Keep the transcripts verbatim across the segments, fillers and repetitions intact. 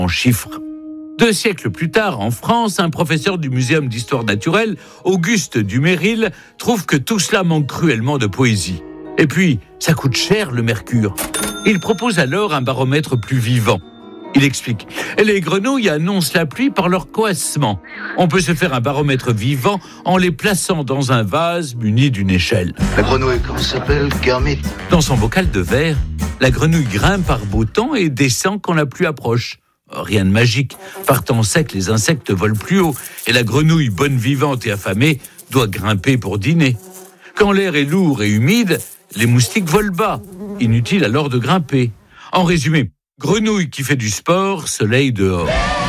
en chiffres. Deux siècles plus tard, en France, un professeur du Muséum d'histoire naturelle, Auguste Duméryl, trouve que tout cela manque cruellement de poésie. Et puis, ça coûte cher le mercure. Il propose alors un baromètre plus vivant. Il explique, les grenouilles annoncent la pluie par leur coassement. On peut se faire un baromètre vivant en les plaçant dans un vase muni d'une échelle. La grenouille, comment ça s'appelle? Kermit. Dans son bocal de verre, la grenouille grimpe par beau temps et descend quand la pluie approche. Rien de magique. Par temps sec, les insectes volent plus haut et la grenouille, bonne vivante et affamée, doit grimper pour dîner. Quand l'air est lourd et humide, les moustiques volent bas. Inutile alors de grimper. En résumé, grenouille qui fait du sport, soleil dehors.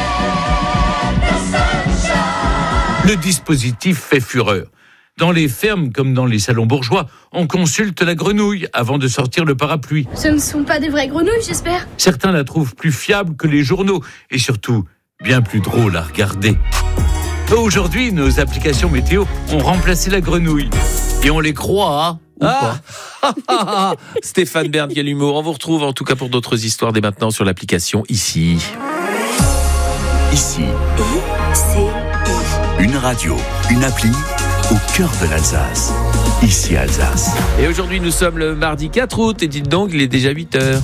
Le dispositif fait fureur. Dans les fermes comme dans les salons bourgeois, on consulte la grenouille avant de sortir le parapluie. Ce ne sont pas des vraies grenouilles, j'espère. Certains la trouvent plus fiable que les journaux et surtout bien plus drôle à regarder. Aujourd'hui, nos applications météo ont remplacé la grenouille. Et on les croit, hein, ou Ah. pas. Stéphane Bern, quel humour. On vous retrouve en tout cas pour d'autres histoires dès maintenant sur l'application Ici. Ici, I C I. une radio, une appli au cœur de l'Alsace. Ici Alsace. Et aujourd'hui, nous sommes le mardi quatre août et dites donc, il est déjà huit heures.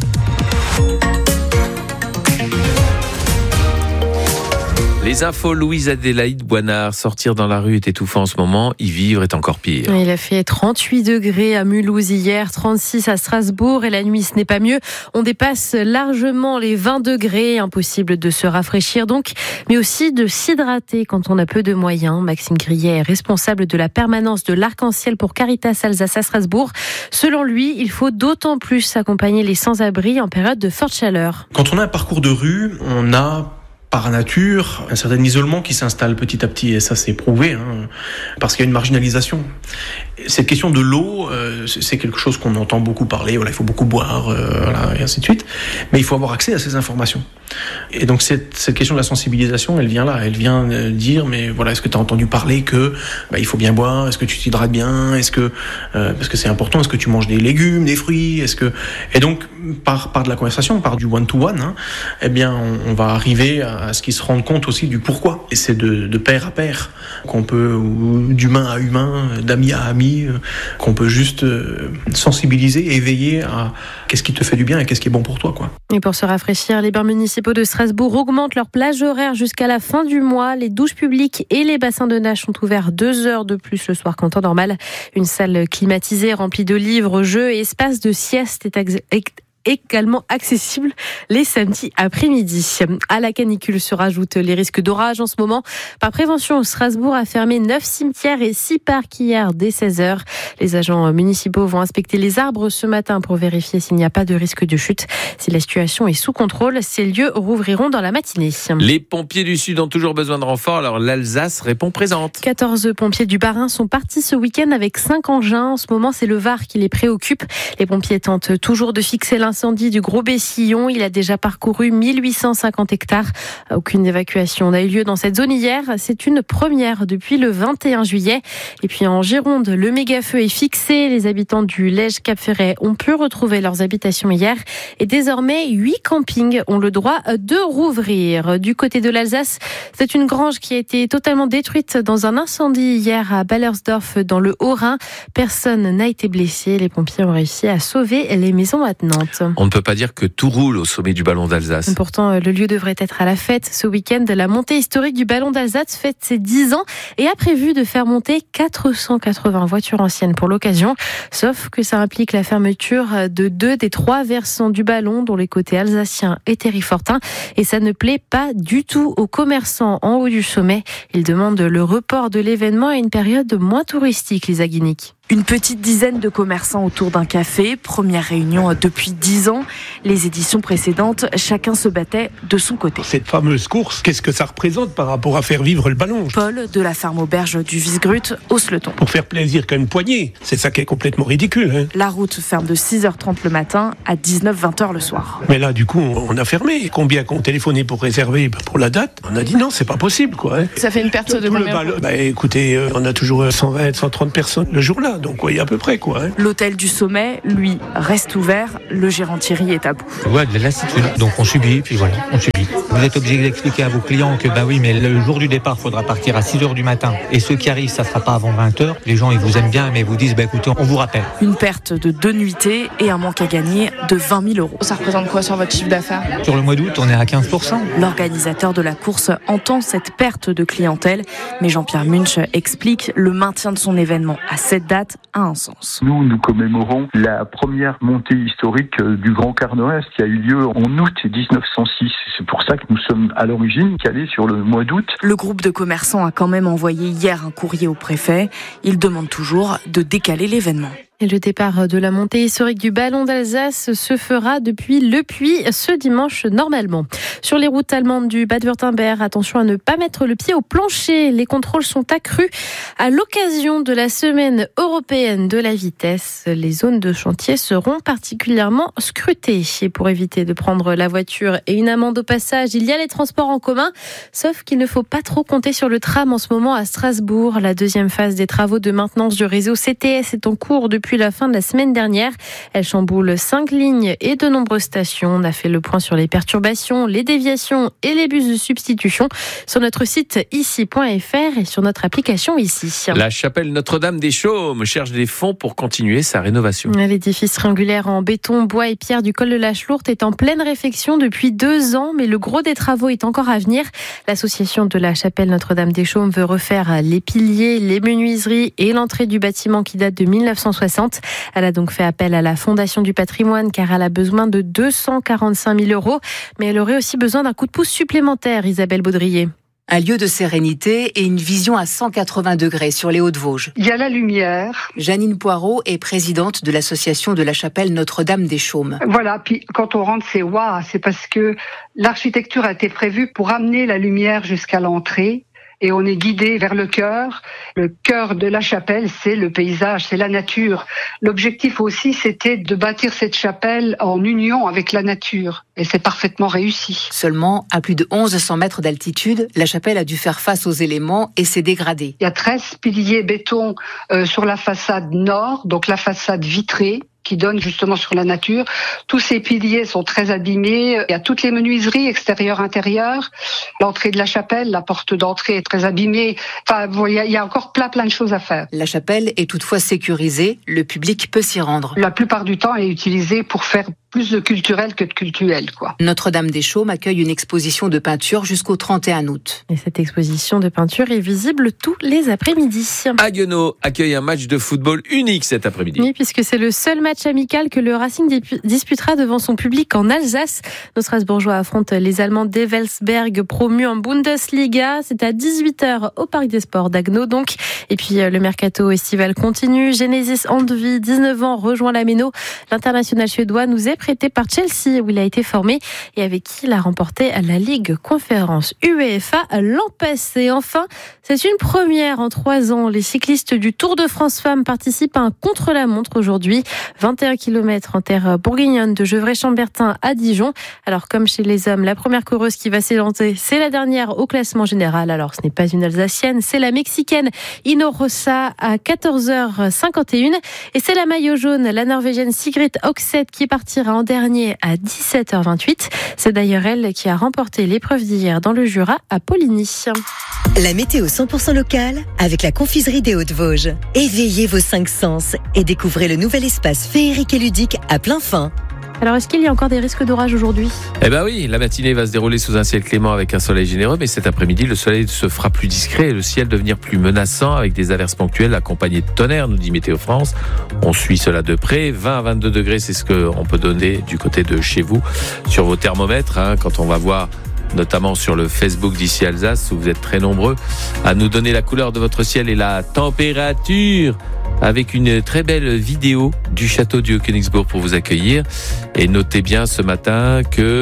Les infos, Louise Adélaïde Boinard. Sortir dans la rue est étouffant en ce moment, y vivre est encore pire. Il a fait trente-huit degrés à Mulhouse hier, trente-six à Strasbourg et la nuit ce n'est pas mieux. On dépasse largement les vingt degrés, impossible de se rafraîchir donc, mais aussi de s'hydrater quand on a peu de moyens. Maxime Grillet est responsable de la permanence de l'Arc-en-Ciel pour Caritas Alsace à Strasbourg. Selon lui, il faut d'autant plus accompagner les sans-abri en période de forte chaleur. Quand on a un parcours de rue, on a par nature un certain isolement qui s'installe petit à petit, et ça c'est prouvé, hein, parce qu'il y a une marginalisation. Cette question de l'eau, euh, c'est quelque chose qu'on entend beaucoup parler, voilà, il faut beaucoup boire, euh, voilà, et ainsi de suite, mais il faut avoir accès à ces informations. Et donc cette, cette question de la sensibilisation, elle vient là, elle vient euh, dire, mais voilà, est-ce que tu as entendu parler que bah, il faut bien boire, est-ce que tu t'hydrates bien, est-ce que euh, parce que c'est important, est-ce que tu manges des légumes, des fruits, est-ce que et donc par par de la conversation, par du one to one, hein, eh bien on, on va arriver à, à ce qu'ils se rendent compte aussi du pourquoi. Et c'est de, de pair à pair qu'on peut, ou d'humain à humain, d'ami à ami, qu'on peut juste sensibiliser et veiller à qu'est-ce qui te fait du bien et qu'est-ce qui est bon pour toi, quoi. Et pour se rafraîchir, les bains municipaux de Strasbourg augmentent leur plage horaire jusqu'à la fin du mois. Les douches publiques et les bassins de nage sont ouverts deux heures de plus le soir qu'en temps normal. Une salle climatisée remplie de livres, jeux et espaces de sieste est ex- également accessible les samedis après-midi. À la canicule se rajoutent les risques d'orage en ce moment. Par prévention, Strasbourg a fermé neuf cimetières et six parcs hier dès seize heures. Les agents municipaux vont inspecter les arbres ce matin pour vérifier s'il n'y a pas de risque de chute. Si la situation est sous contrôle, ces lieux rouvriront dans la matinée. Les pompiers du Sud ont toujours besoin de renforts, alors l'Alsace répond présente. quatorze pompiers du Bas-Rhin sont partis ce week-end avec cinq engins. En ce moment, c'est le Var qui les préoccupe. Les pompiers tentent toujours de fixer l'incendie du Gros Bessillon. Il a déjà parcouru mille huit cent cinquante hectares. Aucune évacuation n'a eu lieu dans cette zone hier. C'est une première depuis le vingt et un juillet. Et puis en Gironde, le méga-feu est fixé. Les habitants du Lège-Cap-Ferret ont pu retrouver leurs habitations hier. Et désormais, huit campings ont le droit de rouvrir. Du côté de l'Alsace, c'est une grange qui a été totalement détruite dans un incendie hier à Ballersdorf dans le Haut-Rhin. Personne n'a été blessé. Les pompiers ont réussi à sauver les maisons attenantes. On ne peut pas dire que tout roule au sommet du Ballon d'Alsace. Pourtant, le lieu devrait être à la fête. Ce week-end, la montée historique du Ballon d'Alsace fête ses dix ans et a prévu de faire monter quatre cent quatre-vingts voitures anciennes pour l'occasion. Sauf que ça implique la fermeture de deux des trois versants du ballon, dont les côtés alsaciens et terrifortins. Et ça ne plaît pas du tout aux commerçants en haut du sommet. Ils demandent le report de l'événement à une période moins touristique, Lisa Guinic. Une petite dizaine de commerçants autour d'un café, première réunion depuis dix ans. Les éditions précédentes, chacun se battait de son côté. Cette fameuse course, qu'est-ce que ça représente par rapport à faire vivre le ballon ? Paul, de la ferme auberge du Visegrut, hausse le ton. Pour faire plaisir qu'à une poignée, c'est ça qui est complètement ridicule. Hein. La route ferme de six heures trente le matin à dix-neuf vingt heures le soir. Mais là, du coup, on a fermé. Combien qu'on téléphonait pour réserver pour la date ? On a dit non, c'est pas possible, quoi. Hein. Ça fait une perte de Tout combien ? le ballon, bah, écoutez, on a toujours cent vingt, cent trente personnes le jour-là. voilà, donc vous voyez à peu près quoi. Hein. L'hôtel du Sommet, lui, reste ouvert. Le gérant Thierry est à bout. Ouais, de la lassitude. Donc on subit, puis voilà, on subit. Vous êtes obligé d'expliquer à vos clients que bah oui, mais le jour du départ, il faudra partir à six heures du matin. Et ceux qui arrivent, ça ne sera pas avant vingt heures. Les gens, ils vous aiment bien, mais ils vous disent, bah écoutez, on vous rappelle. Une perte de deux nuitées et un manque à gagner de vingt mille euros. Ça représente quoi sur votre chiffre d'affaires ? Sur le mois d'août, on est à quinze pour cent. L'organisateur de la course entend cette perte de clientèle, mais Jean-Pierre Munch explique le maintien de son événement à cette date a un sens. Nous, nous commémorons la première montée historique du Grand Quart Nord-Est qui a eu lieu en août dix-neuf cent six. C'est pour ça que nous sommes à l'origine calés sur le mois d'août. Le groupe de commerçants a quand même envoyé hier un courrier au préfet. Il demande toujours de décaler l'événement. Et le départ de la montée historique du Ballon d'Alsace se fera depuis Le Puy ce dimanche normalement. Sur les routes allemandes du Bade-Wurtemberg, attention à ne pas mettre le pied au plancher. Les contrôles sont accrus à l'occasion de la semaine européenne de la vitesse. Les zones de chantier seront particulièrement scrutées. Et pour éviter de prendre la voiture et une amende au passage, il y a les transports en commun. Sauf qu'il ne faut pas trop compter sur le tram en ce moment à Strasbourg. La deuxième phase des travaux de maintenance du réseau C T S est en cours depuis Depuis la fin de la semaine dernière. Elle chamboule cinq lignes et de nombreuses stations. On a fait le point sur les perturbations, les déviations et les bus de substitution sur notre site ici point f r et sur notre application Ici. La chapelle Notre-Dame des Chaumes cherche des fonds pour continuer sa rénovation. L'édifice triangulaire en béton, bois et pierre du col de la Chlourte est en pleine réfection depuis deux ans, mais le gros des travaux est encore à venir. L'association de la chapelle Notre-Dame des Chaumes veut refaire les piliers, les menuiseries et l'entrée du bâtiment qui date de mille neuf cent soixante. Elle a donc fait appel à la Fondation du patrimoine car elle a besoin de deux cent quarante-cinq mille euros. Mais elle aurait aussi besoin d'un coup de pouce supplémentaire, Isabelle Baudrier. Un lieu de sérénité et une vision à cent quatre-vingts degrés sur les Hauts-de-Vosges. Il y a la lumière. Janine Poirot est présidente de l'association de la chapelle Notre-Dame des Chaumes. Voilà, puis quand on rentre, c'est waouh, c'est parce que l'architecture a été prévue pour amener la lumière jusqu'à l'entrée. Et on est guidé vers le cœur. Le cœur de la chapelle, c'est le paysage, c'est la nature. L'objectif aussi, c'était de bâtir cette chapelle en union avec la nature. Et c'est parfaitement réussi. Seulement, à plus de mille cent mètres d'altitude, la chapelle a dû faire face aux éléments et s'est dégradée. Il y a treize piliers béton euh, sur la façade nord, donc la façade vitrée, qui donne justement sur la nature. Tous ces piliers sont très abîmés. Il y a toutes les menuiseries extérieures, intérieures. L'entrée de la chapelle, la porte d'entrée est très abîmée. Enfin, il y a encore plein, plein de choses à faire. La chapelle est toutefois sécurisée. Le public peut s'y rendre. La plupart du temps, elle est utilisée pour faire plus de culturel que de cultuel, quoi. Notre-Dame des Chaumes accueille une exposition de peinture jusqu'au trente et un août. Et cette exposition de peinture est visible tous les après-midi. Haguenau accueille un match de football unique cet après-midi. Oui, puisque c'est le seul match amical que le Racing disputera devant son public en Alsace. Nos Strasbourgeois affrontent les Allemands d'Evelsberg, promus en Bundesliga. C'est à dix-huit heures au Parc des Sports d'Haguenau, donc. Et puis, le mercato estival continue. Genesis Andvi, dix-neuf ans, rejoint la Méno. L'international suédois nous est prêté par Chelsea, où il a été formé et avec qui il a remporté la Ligue Conférence UEFA l'an passé. Et enfin, c'est une première en trois ans. Les cyclistes du Tour de France Femmes participent à un contre-la-montre aujourd'hui. vingt et un kilomètres en terre bourguignonne de Gevrey-Chambertin à Dijon. Alors, comme chez les hommes, la première coureuse qui va s'élancer, c'est la dernière au classement général. Alors, ce n'est pas une Alsacienne, c'est la Mexicaine Ino Rosa à quatorze heures cinquante et un. Et c'est la maillot jaune, la Norvégienne Sigrid Oxeth, qui partira en dernier à dix-sept heures vingt-huit. C'est d'ailleurs elle qui a remporté l'épreuve d'hier dans le Jura à Poligny. La météo cent pour cent locale avec la confiserie des Hauts-de-Vosges. Éveillez vos cinq sens et découvrez le nouvel espace féerique et ludique à plein fin. Alors, est-ce qu'il y a encore des risques d'orage aujourd'hui ? Eh ben oui, la matinée va se dérouler sous un ciel clément avec un soleil généreux, mais cet après-midi, le soleil se fera plus discret et le ciel devenir plus menaçant avec des averses ponctuelles accompagnées de tonnerre, nous dit Météo France. On suit cela de près. vingt à vingt-deux degrés, c'est ce qu'on peut donner du côté de chez vous sur vos thermomètres, hein, quand on va voir notamment sur le Facebook d'Ici Alsace, où vous êtes très nombreux à nous donner la couleur de votre ciel et la température, avec une très belle vidéo du château du Haut-Königsbourg pour vous accueillir. Et notez bien ce matin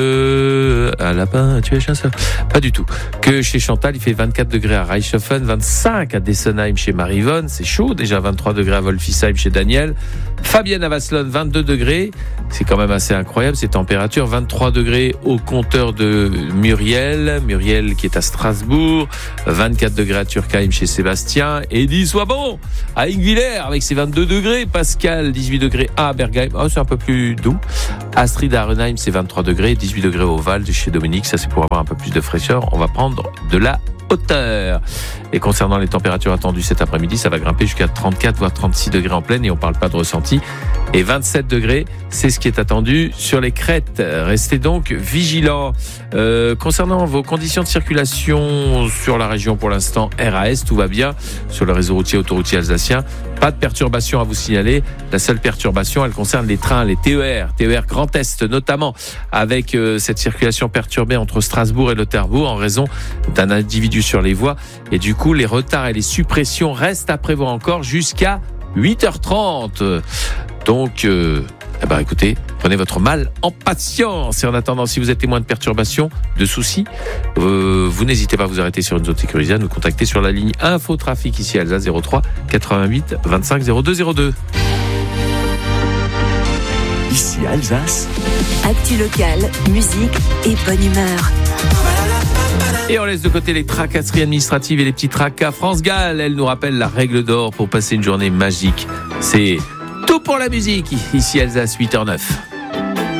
que... Un lapin, tu es chasseur ? Pas du tout. Que chez Chantal, il fait vingt-quatre degrés à Reichshofen, vingt-cinq à Dessenheim chez Marie-Yvonne, c'est chaud déjà, vingt-trois degrés à Wolfisheim chez Daniel, Fabienne à Vasselonne, vingt-deux degrés. C'est quand même assez incroyable ces températures. vingt-trois degrés au compteur de Muriel. Muriel qui est à Strasbourg. vingt-quatre degrés à Turkheim chez Sébastien. Et dix soit bon à Ingvillers avec ses vingt-deux degrés. Pascal, dix-huit degrés à Bergheim. Oh, c'est un peu plus doux. Astrid à Arenheim, c'est vingt-trois degrés. dix-huit degrés au Val de chez Dominique. Ça, c'est pour avoir un peu plus de fraîcheur. On va prendre de la hauteur. Et concernant les températures attendues cet après-midi, ça va grimper jusqu'à trente-quatre voire trente-six degrés en pleine et on parle pas de ressenti. Et vingt-sept degrés, c'est ce qui est attendu sur les crêtes. Restez donc vigilants. Euh, concernant vos conditions de circulation sur la région pour l'instant, R A S, tout va bien sur le réseau routier autoroutier alsacien. Pas de perturbation à vous signaler. La seule perturbation, elle concerne les trains, les T E R, T E R Grand Est notamment, avec euh, cette circulation perturbée entre Strasbourg et Lauterbourg en raison d'un individu sur les voies. Et du coup, les retards et les suppressions restent à prévoir encore jusqu'à huit heures trente. Donc, euh, eh ben, écoutez, prenez votre mal en patience. Et en attendant, si vous êtes témoin de perturbations, de soucis, euh, vous n'hésitez pas à vous arrêter sur une zone sécurisée, à nous contacter sur la ligne Info Trafic ici à Alsace zéro trois quatre-vingt-huit vingt-cinq zéro deux zéro deux. Ici Alsace. Actu locale, musique et bonne humeur. Et on laisse de côté les tracasseries administratives et les petits tracas. France Gall, elle nous rappelle la règle d'or pour passer une journée magique. C'est tout pour la musique, ici Alsace huit heures neuf.